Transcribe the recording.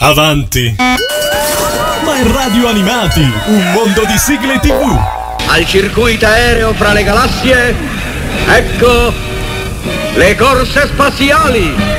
Avanti! Ma è Radio Animati, un mondo di sigle TV! Al circuito aereo fra le galassie, ecco le corse spaziali!